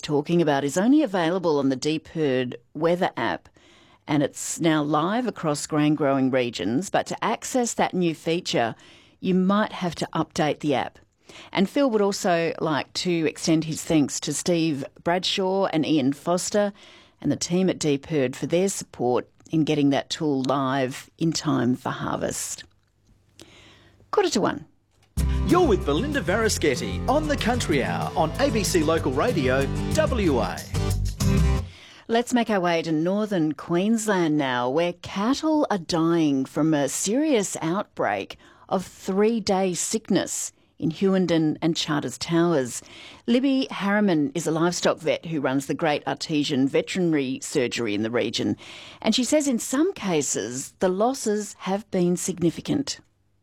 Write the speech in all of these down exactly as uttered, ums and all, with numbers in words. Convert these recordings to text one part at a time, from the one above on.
talking about is only available on the Deep Herd weather app, and it's now live across grain-growing regions. But to access that new feature, you might have to update the app. And Phil would also like to extend his thanks to Steve Bradshaw and Ian Foster and the team at Deep Herd for their support in getting that tool live in time for harvest. Quarter to one. You're with Belinda Varaschetti on The Country Hour on A B C Local Radio, W A. Let's make our way to northern Queensland now, where cattle are dying from a serious outbreak of three-day sickness in Hughenden and Charters Towers. Libby Harriman is a livestock vet who runs the Great Artesian Veterinary Surgery in the region, and she says in some cases the losses have been significant.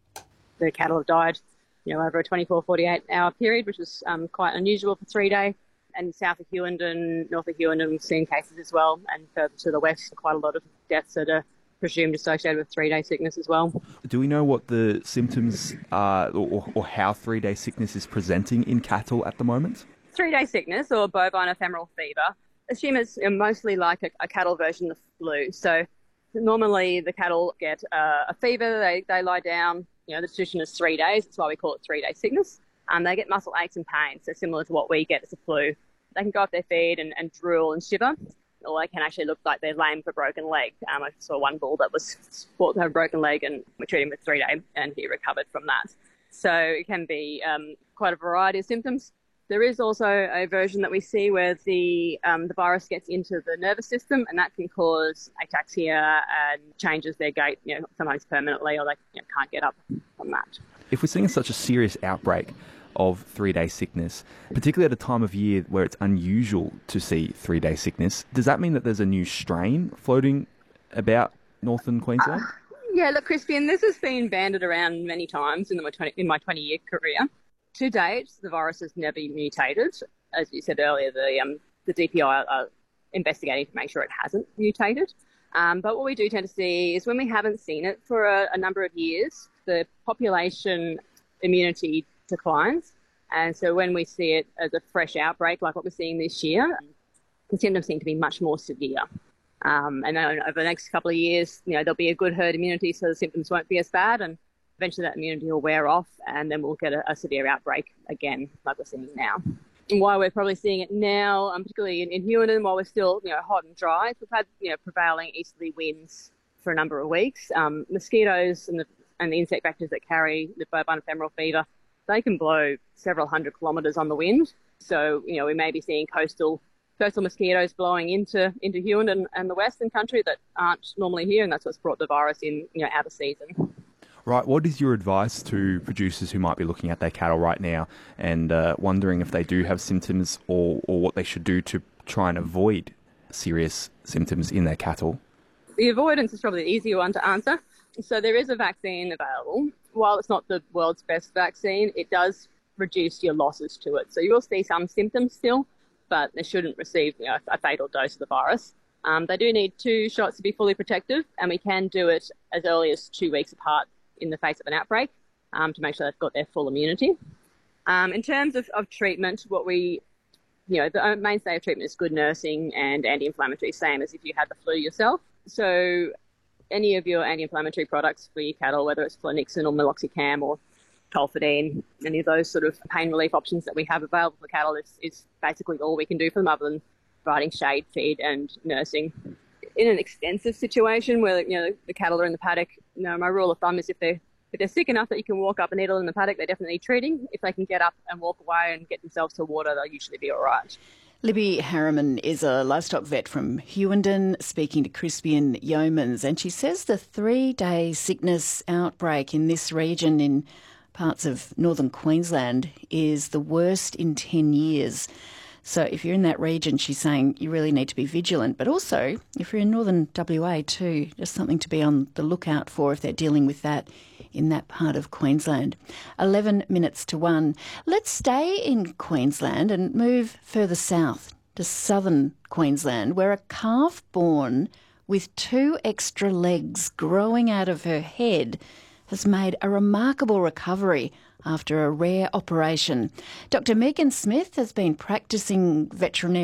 The cattle have died, you know, over a twenty-four, forty-eight hour period, which was um, quite unusual for three day. And south of Hughenden, north of Hughenden, we've seen cases as well, and further to the west, quite a lot of deaths that are presumed associated with three-day sickness as well. Do we know what the symptoms are, or, or how three-day sickness is presenting in cattle at the moment? Three-day sickness, or bovine ephemeral fever, assume it's mostly like a, a cattle version of flu. So normally the cattle get uh, a fever, they, they lie down, you know, the tradition is three days, that's why we call it three-day sickness. Um, they get muscle aches and pains, so similar to what we get as a flu. They can go off their feet and, and drool and shiver, or they can actually look like they're lame for a broken leg. Um, I saw one bull that was thought to have a broken leg, and we treated him with three day, and he recovered from that. So it can be um, quite a variety of symptoms. There is also a version that we see where the um, the virus gets into the nervous system, and that can cause ataxia and changes their gait, you know, sometimes permanently, or they you know, can't get up from that. If we're seeing such a serious outbreak of three-day sickness, particularly at a time of year where it's unusual to see three-day sickness, does that mean that there's a new strain floating about northern Queensland? Uh, yeah, look, Crispian, this has been banded around many times in my twenty in my twenty-year career. To date, the virus has never mutated. As you said earlier, the um, the D P I are investigating to make sure it hasn't mutated. Um, but what we do tend to see is when we haven't seen it for a, a number of years, the population immunity declines. And so when we see it as a fresh outbreak, like what we're seeing this year, the symptoms seem to be much more severe. Um, and then over the next couple of years, you know, there'll be a good herd immunity, so the symptoms won't be as bad. And eventually that immunity will wear off, and then we'll get a, a severe outbreak again, like we're seeing now. And why we're probably seeing it now, um, particularly in, in Hughenden, while we're still, you know, hot and dry, we've had, you know, prevailing easterly winds for a number of weeks. Um, mosquitoes and the and the insect vectors that carry the bovine ephemeral fever, they can blow several hundred kilometres on the wind. So, you know, we may be seeing coastal coastal mosquitoes blowing into into Hughenden and, and the western country that aren't normally here, and that's what's brought the virus in, you know, out of season. Right. What is your advice to producers who might be looking at their cattle right now and uh, wondering if they do have symptoms, or, or what they should do to try and avoid serious symptoms in their cattle? The avoidance is probably the easier one to answer. So there is a vaccine available. While it's not the world's best vaccine, it does reduce your losses to it. So you will see some symptoms still, but they shouldn't receive, you know, a fatal dose of the virus. Um, they do need two shots to be fully protective, and we can do it as early as two weeks apart in the face of an outbreak um, to make sure they've got their full immunity. Um, in terms of, of treatment, what we, you know, the mainstay of treatment is good nursing and anti-inflammatory, same as if you had the flu yourself. So any of your anti-inflammatory products for your cattle, whether it's Flonixin or Meloxicam or Tolfidine, any of those sort of pain relief options that we have available for cattle is, is basically all we can do for them, other than providing shade, feed and nursing. In an extensive situation where, you know, the cattle are in the paddock, you know, my rule of thumb is if they're, if they're sick enough that you can walk up and needle in the paddock, they definitely need treating. If they can get up and walk away and get themselves to water, they'll usually be all right. Libby Harriman is a livestock vet from Hughenden, speaking to Crispian Yeomans, and she says the three-day sickness outbreak in this region in parts of northern Queensland is the worst in ten years. So if you're in that region, she's saying you really need to be vigilant. But also, if you're in northern W A too, just something to be on the lookout for if they're dealing with that in that part of Queensland. eleven minutes to one. Let's stay in Queensland and move further south to southern Queensland, where a calf born with two extra legs growing out of her head has made a remarkable recovery after a rare operation. Doctor Megan Smith has been practising veterinary